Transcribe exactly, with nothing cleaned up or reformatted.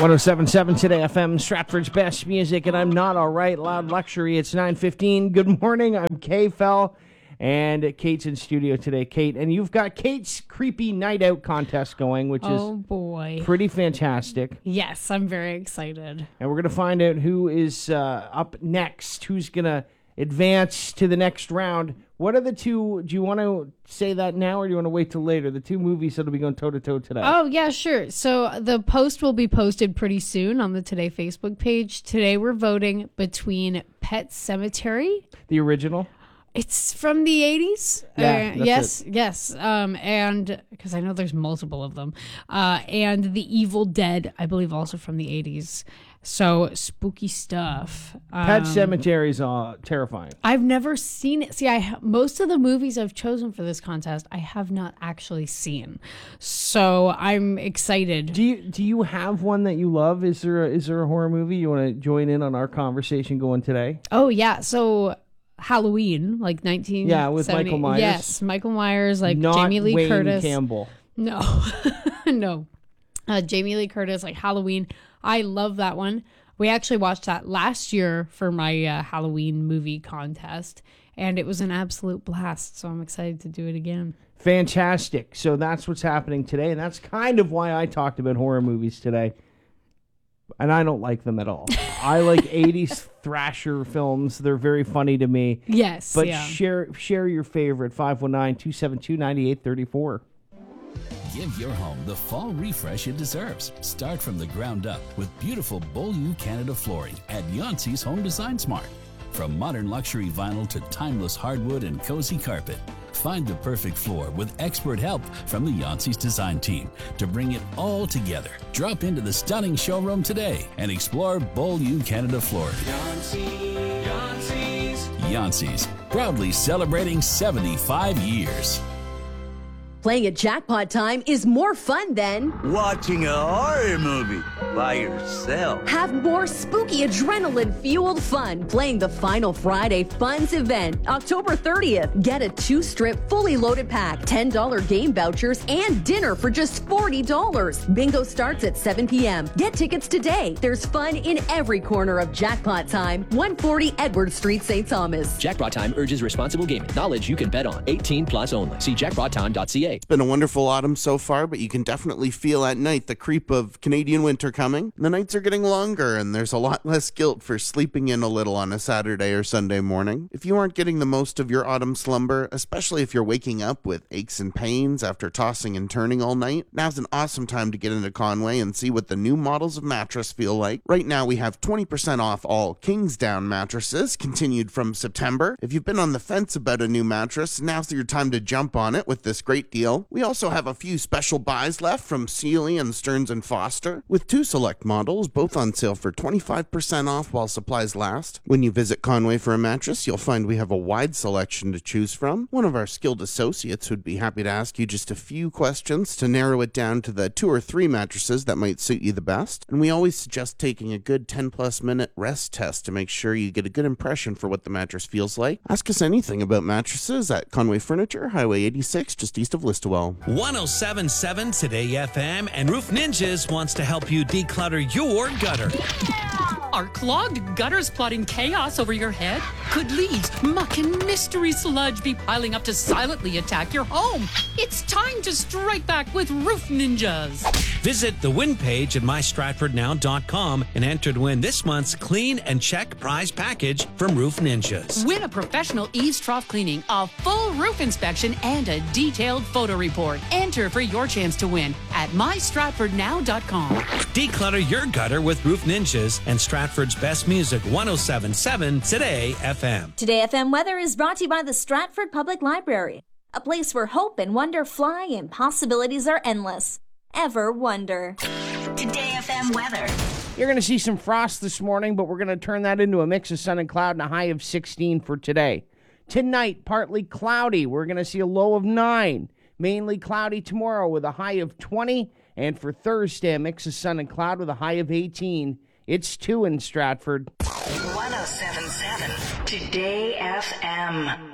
one oh seven point seven Today F M, Stratford's best music, and I'm not all right. Loud luxury. It's nine fifteen. Good morning. I'm Kay Fell, and Kate's in studio today. Kate, and you've got Kate's creepy night out contest going, which oh, is boy. pretty fantastic. Yes, I'm very excited. And we're going to find out who is uh, up next, who's going to advance to the next round. What are the two, do you want to say that now or do you want to wait till later? The two movies that'll be going toe-to-toe today. Oh, yeah, sure. So the post will be posted pretty soon on the Today Facebook page. Today we're voting between Pet Sematary. The original? It's from the eighties. Yeah, uh, yes, it. yes. Um, and because I know there's multiple of them. Uh, and The Evil Dead, I believe, also from the eighties. So spooky stuff. Pet um, Sematary's uh, terrifying. I've never seen it. See, I ha- most of the movies I've chosen for this contest, I have not actually seen. So I'm excited. Do you do you have one that you love? Is there a, is there a horror movie you want to join in on our conversation going today? Oh yeah, so Halloween, like nineteen yeah, with Michael Myers. Yes, Michael Myers, like Not Jamie Lee Wayne Curtis. Campbell. No, no. Uh, Jamie Lee Curtis, like Halloween. I love that one. We actually watched that last year for my uh, Halloween movie contest, and it was an absolute blast. So I'm excited to do it again. Fantastic. So that's what's happening today, and that's kind of why I talked about horror movies today. And I don't like them at all. I like eighties thrasher films. They're very funny to me. Yes, But yeah. share share your favorite, five one nine, two seven two, nine eight three four. Give your home the fall refresh it deserves. Start from the ground up with beautiful Beaulieu Canada flooring at Yancey's Home Design Smart. From modern luxury vinyl to timeless hardwood and cozy carpet, find the perfect floor with expert help from the Yancey's design team to bring it all together. Drop into the stunning showroom today and explore Beaulieu Canada flooring. Yancey, Yancey's. Yancey's, proudly celebrating seventy-five years. Playing at Jackpot Time is more fun than watching a horror movie by yourself. Have more spooky adrenaline-fueled fun playing the Final Friday Funds event, October thirtieth. Get a two-strip, fully loaded pack, ten dollars game vouchers, and dinner for just forty dollars. Bingo starts at seven p.m. Get tickets today. There's fun in every corner of Jackpot Time, one forty Edward Street, Saint Thomas. Jackpot Time urges responsible gaming. Knowledge you can bet on. eighteen plus only. See jackpot time dot c a. It's been a wonderful autumn so far, but you can definitely feel at night the creep of Canadian winter coming. The nights are getting longer, and there's a lot less guilt for sleeping in a little on a Saturday or Sunday morning. If you aren't getting the most of your autumn slumber, especially if you're waking up with aches and pains after tossing and turning all night, now's an awesome time to get into Conway and see what the new models of mattress feel like. Right now, we have twenty percent off all Kingsdown mattresses, continued from September. If you've been on the fence about a new mattress, now's your time to jump on it with this great deal. We also have a few special buys left from Sealy and Stearns and Foster, with two select models, both on sale for twenty-five percent off while supplies last. When you visit Conway for a mattress, you'll find we have a wide selection to choose from. One of our skilled associates would be happy to ask you just a few questions to narrow it down to the two or three mattresses that might suit you the best. And we always suggest taking a good ten plus minute rest test to make sure you get a good impression for what the mattress feels like. Ask us anything about mattresses at Conway Furniture, Highway eighty-six, just east of Listowel. one oh seven point seven Today F M and Roof Ninjas wants to help you declutter your gutter. Are clogged gutters plotting chaos over your head? Could leaves, muck, and mystery sludge be piling up to silently attack your home? It's time to strike back with Roof Ninjas. Visit the win page at my stratford now dot com and enter to win this month's Clean and Check prize package from Roof Ninjas. Win a professional eaves trough cleaning, a full roof inspection, and a detailed photo report. Enter for your chance to win at my stratford now dot com. Declutter your gutter with Roof Ninjas and Stratford's best music, one oh seven point seven Today F M. Today F M weather is brought to you by the Stratford Public Library, a place where hope and wonder fly and possibilities are endless. Ever wonder. Today F M weather. You're going to see some frost this morning, but we're going to turn that into a mix of sun and cloud and a high of sixteen for today. Tonight, partly cloudy. We're going to see a low of nine. Mainly cloudy tomorrow with a high of twenty. And for Thursday, a mix of sun and cloud with a high of eighteen. It's two in Stratford. one oh seven point seven Today F M.